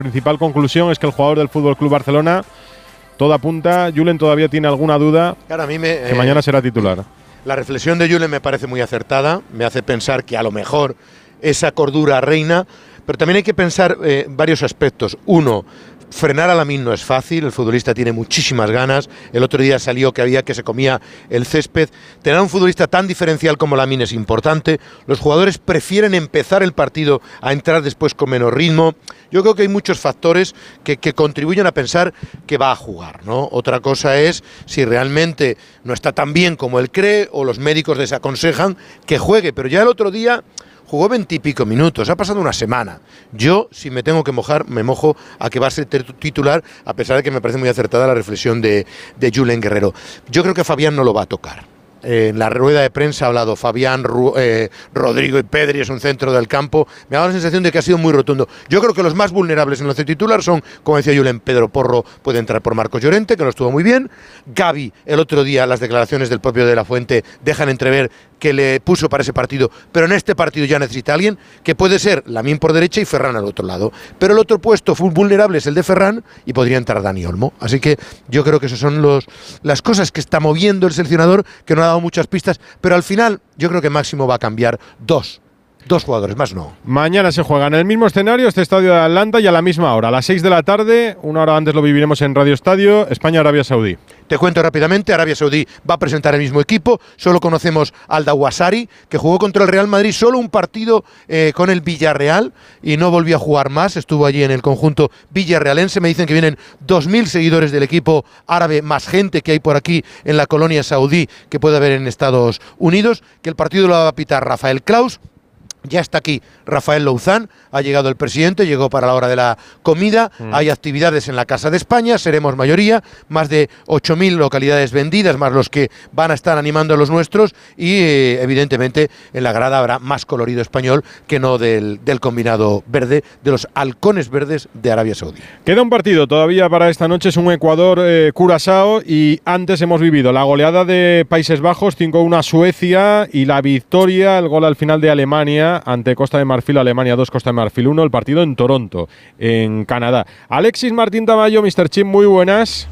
principal conclusión es que el jugador del Fútbol Club Barcelona, todo apunta, Julen todavía tiene alguna duda, claro, a mí que mañana será titular. La reflexión de Julen me parece muy acertada, me hace pensar que a lo mejor esa cordura reina, pero también hay que pensar varios aspectos. Uno, frenar a Lamine no es fácil, el futbolista tiene muchísimas ganas, el otro día salió que había que se comía el césped. Tener a un futbolista tan diferencial como Lamine es importante, los jugadores prefieren empezar el partido a entrar después con menos ritmo. Yo creo que hay muchos factores que contribuyen a pensar que va a jugar, ¿no? Otra cosa es si realmente no está tan bien como él cree o los médicos desaconsejan que juegue, pero ya el otro día jugó 20 y pico minutos, ha pasado una semana. Yo, si me tengo que mojar, me mojo a que va a ser titular, a pesar de que me parece muy acertada la reflexión de Julen Guerrero. Yo creo que Fabián no lo va a tocar. En la rueda de prensa ha hablado Fabián, Rodrigo y Pedri, es un centro del campo. Me ha dado la sensación de que ha sido muy rotundo. Yo creo que los más vulnerables en el once titular son, como decía Julen, Pedro Porro puede entrar por Marcos Llorente, que no estuvo muy bien. Gavi, el otro día, las declaraciones del propio De La Fuente dejan entrever que le puso para ese partido, pero en este partido ya necesita alguien, que puede ser Lamine por derecha y Ferran al otro lado. Pero el otro puesto vulnerable es el de Ferran y podría entrar Dani Olmo. Así que yo creo que esas son las cosas que está moviendo el seleccionador, que no ha dado muchas pistas, pero al final yo creo que máximo va a cambiar dos jugadores, más no. Mañana se juega en el mismo escenario, este estadio de Atlanta, y a la misma hora, a las 6 de la tarde, una hora antes lo viviremos en Radio Estadio, España-Arabia Saudí. Te cuento rápidamente, Arabia Saudí va a presentar el mismo equipo, solo conocemos al Dawasari, que jugó contra el Real Madrid solo un partido con el Villarreal y no volvió a jugar más, estuvo allí en el conjunto villarrealense. Me dicen que vienen 2.000 seguidores del equipo árabe, más gente que hay por aquí en la colonia saudí que puede haber en Estados Unidos, que el partido lo va a pitar Rafael Claus. Ya está aquí Rafael Louzán, ha llegado el presidente, llegó para la hora de la comida, hay actividades en la Casa de España, seremos mayoría, más de 8.000 localidades vendidas, más los que van a estar animando a los nuestros y evidentemente en la grada habrá más colorido español que no del combinado verde, de los halcones verdes de Arabia Saudí. Queda un partido todavía para esta noche, es un Ecuador-Curazao y antes hemos vivido la goleada de Países Bajos, 5-1 a Suecia y la victoria, el gol al final de Alemania ante Costa de Marfil, Alemania 2, Costa de Marfil 1, el partido en Toronto, en Canadá. Alexis Martín Tamayo, Mr. Chip, muy buenas.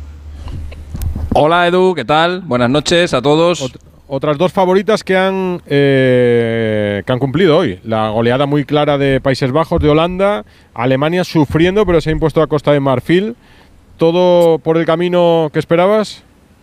Hola Edu, ¿qué tal? Buenas noches a todos. Otras dos favoritas que han cumplido hoy. La goleada muy clara de Países Bajos, de Holanda, Alemania sufriendo, pero se ha impuesto a Costa de Marfil. ¿Todo por el camino que esperabas?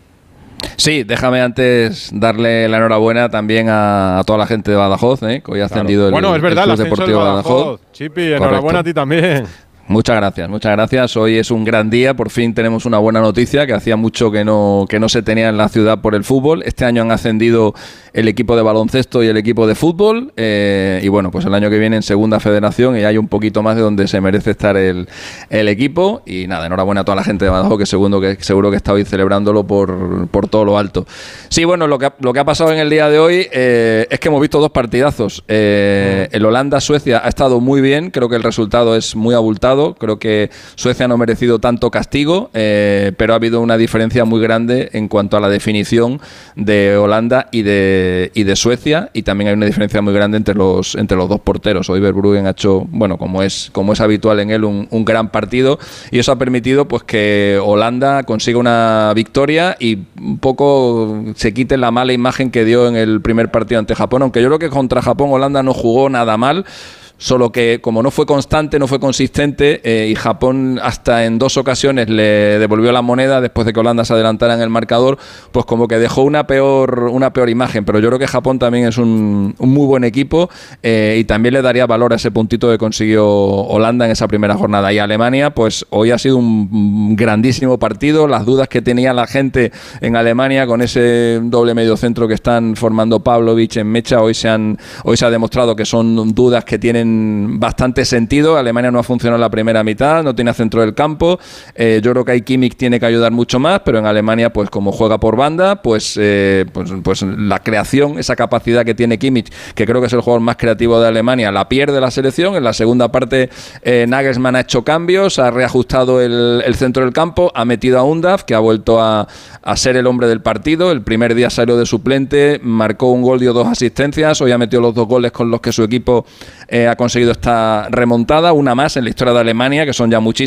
Sí, déjame antes darle la enhorabuena también a toda la gente de Badajoz, que hoy ha ascendido el Club Deportivo Badajoz. Chipi, enhorabuena a ti también. Muchas gracias, muchas gracias. Hoy es un gran día, por fin tenemos una buena noticia que hacía mucho que no se tenía en la ciudad por el fútbol. Este año han ascendido el equipo de baloncesto y el equipo de fútbol y bueno, pues el año que viene en segunda federación y hay un poquito más de donde se merece estar el equipo y nada, enhorabuena a toda la gente de Badajoz que seguro que está hoy celebrándolo por todo lo alto. Sí, bueno, lo que ha pasado en el día de hoy es que hemos visto dos partidazos. El Holanda-Suecia ha estado muy bien, creo que el resultado es muy abultado. Creo que Suecia no ha merecido tanto castigo, pero ha habido una diferencia muy grande en cuanto a la definición de Holanda y de Suecia, y también hay una diferencia muy grande entre los dos porteros. Hoy Verbruggen ha hecho, bueno, como es habitual en él, un gran partido, y eso ha permitido pues que Holanda consiga una victoria y un poco se quite la mala imagen que dio en el primer partido ante Japón, aunque yo creo que contra Japón Holanda no jugó nada mal. Solo que como no fue constante, no fue consistente y Japón hasta en dos ocasiones le devolvió la moneda después de que Holanda se adelantara en el marcador, pues como que dejó una peor imagen. Pero yo creo que Japón también es un muy buen equipo y también le daría valor a ese puntito que consiguió Holanda en esa primera jornada. Y Alemania, pues hoy ha sido un grandísimo partido. Las dudas que tenía la gente en Alemania con ese doble mediocentro que están formando Pavlovic en Mecha, hoy se ha demostrado que son dudas que tienen bastante sentido. Alemania no ha funcionado en la primera mitad, no tiene centro del campo. Yo creo que ahí Kimmich tiene que ayudar mucho más, pero en Alemania, pues como juega por banda, pues la creación, esa capacidad que tiene Kimmich, que creo que es el jugador más creativo de Alemania, la pierde la selección. En la segunda parte Nagelsmann ha hecho cambios, ha reajustado el centro del campo, ha metido a Undav, que ha vuelto a ser el hombre del partido. El primer día salió de suplente, marcó un gol, dio 2 asistencias, hoy ha metido los 2 goles con los que su equipo ha ha conseguido esta remontada, una más en la historia de Alemania, que son ya muchísimas.